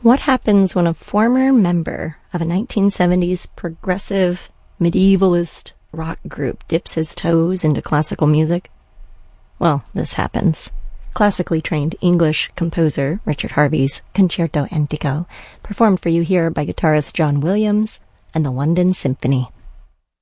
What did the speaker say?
What happens when a former member of a 1970s progressive medievalist rock group dips his toes into classical music? Well, this happens. Classically trained English composer Richard Harvey's Concerto Antico, performed for you here by guitarist John Williams and the London Symphony.